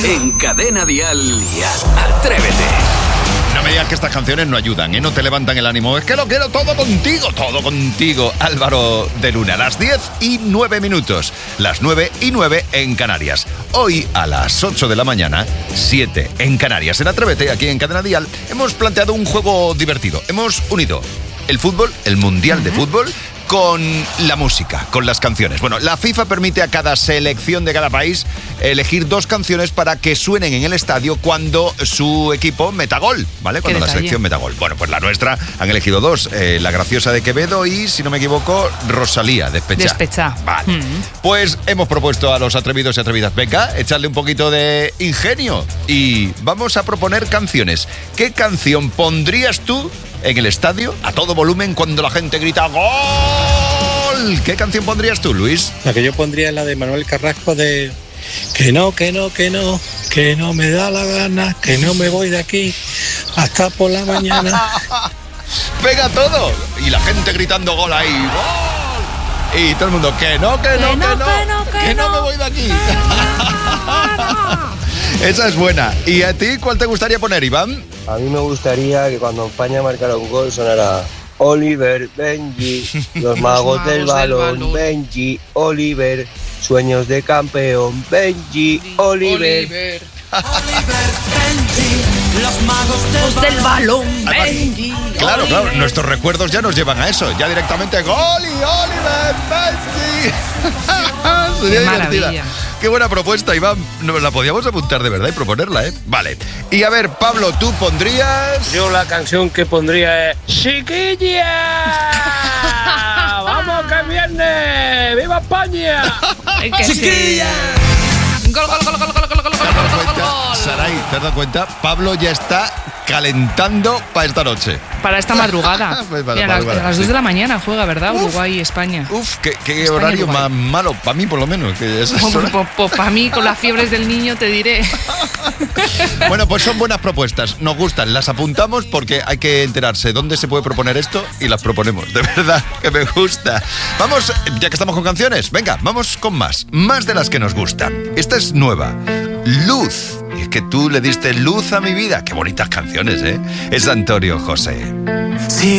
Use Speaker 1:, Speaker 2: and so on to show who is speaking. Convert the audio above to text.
Speaker 1: En Cadena Dial, Atrévete.
Speaker 2: No me digas que estas canciones no ayudan, no te levantan el ánimo. Es que lo quiero todo contigo. Álvaro de Luna, las 10:09. Las 9:09 en Canarias. Hoy a las 8 de la mañana, 7 en Canarias. En Atrévete, aquí en Cadena Dial, hemos planteado un juego divertido. Hemos unido el fútbol, el Mundial de Fútbol, con la música, con las canciones. Bueno, la FIFA permite a cada selección de cada país elegir 2 canciones para que suenen en el estadio cuando su equipo meta gol, ¿vale? Cuando la selección meta gol. Bueno, pues la nuestra han elegido 2, La Graciosa de Quevedo y, si no me equivoco, Rosalía, Despechá. Vale. Pues hemos propuesto a los atrevidos y atrevidas, venga, echarle un poquito de ingenio y vamos a proponer canciones. ¿Qué canción pondrías tú en el estadio a todo volumen cuando la gente grita ¡gol! ¿Qué canción pondrías tú, Luis?
Speaker 3: La que yo pondría es la de Manuel Carrasco de que no me da la gana, que no me voy de aquí hasta por la mañana.
Speaker 2: Pega todo. Y la gente gritando gol ahí. ¡Gol! Y todo el mundo, que no me voy de aquí. Esa es buena. ¿Y a ti cuál te gustaría poner, Iván?
Speaker 4: A mí me gustaría que cuando España marcara un gol sonara Oliver, Benji, los magos del balón, Benji, Oliver, sueños de campeón, Benji, Oliver.
Speaker 5: Oliver, Benji, los magos del balón, Benji.
Speaker 2: Claro, nuestros recuerdos ya nos llevan a eso. Ya directamente, gol y Oliver, Benji. Sería divertida. Qué buena propuesta, Iván. Nos la podíamos apuntar de verdad y proponerla, ¿eh? Vale. Y a ver, Pablo, ¿tú pondrías...?
Speaker 3: Yo la canción que pondría es ¡Chiquilla! ¡Vamos que viene! ¡Viva España!
Speaker 5: ¡Chiquilla! ¡Gol!
Speaker 2: Saray, ¿te has dado cuenta? Pablo ya está calentando para esta noche.
Speaker 6: Para esta madrugada.
Speaker 2: Pues
Speaker 6: a las 2 de la mañana juega, ¿verdad? Uruguay y España.
Speaker 2: Qué horario más malo, para mí por lo menos.
Speaker 6: Pues para mí, con las fiebres del niño, te diré.
Speaker 2: Bueno, pues son buenas propuestas, nos gustan, las apuntamos porque hay que enterarse dónde se puede proponer esto y las proponemos, de verdad, que me gusta. Vamos, ya que estamos con canciones, venga, vamos con más de las que nos gustan. Esta es nueva, Luz. Y es que tú le diste luz a mi vida. Qué bonitas canciones, ¿eh? Es Antonio José.
Speaker 5: Sí.